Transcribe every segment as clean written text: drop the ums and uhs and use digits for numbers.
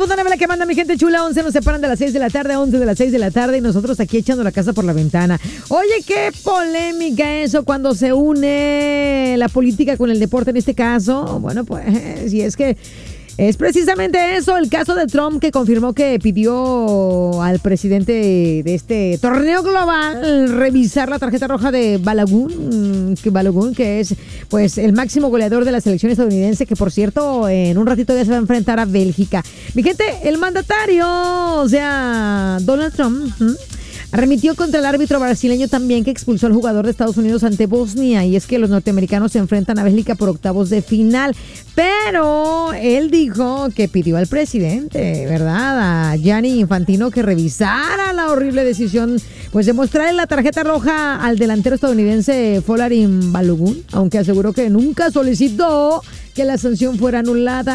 pues dale la que manda mi gente chula. 11 nos separan de las 6 de la tarde, 11 de las 6 de la tarde y nosotros aquí echando la casa por la ventana. Oye, qué polémica eso cuando se une la política con el deporte en este caso. Bueno, pues, y es que es precisamente eso, el caso de Trump, que confirmó que pidió al presidente de este torneo global revisar la tarjeta roja de Balogun, que es pues el máximo goleador de la selección estadounidense, que por cierto en un ratito ya se va a enfrentar a Bélgica. Mi gente, el mandatario, o sea, Donald Trump, arremetió contra el árbitro brasileño también, que expulsó al jugador de Estados Unidos ante Bosnia. Y es que los norteamericanos se enfrentan a Bélgica por octavos de final. Pero él dijo que pidió al presidente, ¿verdad?, a Gianni Infantino, que revisara la horrible decisión pues de mostrarle la tarjeta roja al delantero estadounidense Folarin Balogun, aunque aseguró que nunca solicitó que la sanción fuera anulada.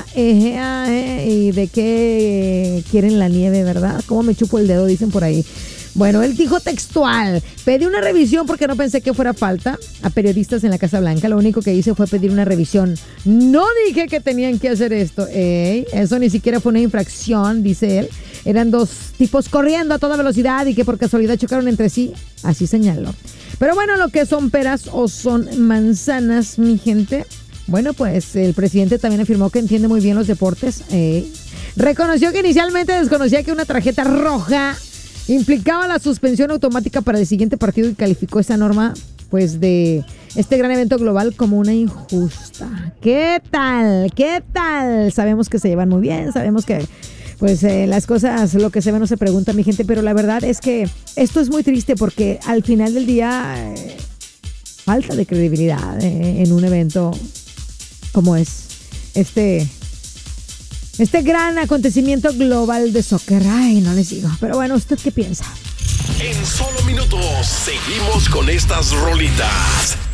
Y de qué quieren la nieve, ¿verdad? ¿Cómo me chupo el dedo?, dicen por ahí. Bueno, él dijo textual: pedí una revisión porque no pensé que fuera falta a periodistas en la Casa Blanca. Lo único que hice fue pedir una revisión. No dije que tenían que hacer esto. Eso ni siquiera fue una infracción, dice él. Eran dos tipos corriendo a toda velocidad y que por casualidad chocaron entre sí. Así señaló. Pero bueno, lo que son peras o son manzanas, mi gente. Bueno, pues el presidente también afirmó que entiende muy bien los deportes. Reconoció que inicialmente desconocía que una tarjeta roja implicaba la suspensión automática para el siguiente partido y calificó esa norma pues de este gran evento global como una injusta. ¿Qué tal? ¿Qué tal? Sabemos que se llevan muy bien, sabemos que pues las cosas, lo que se ve no se pregunta, mi gente, pero la verdad es que esto es muy triste porque al final del día falta de credibilidad en un evento como es este gran acontecimiento global de soccer. Ay, no les digo. Pero bueno, ¿usted qué piensa? En solo minutos seguimos con estas rolitas.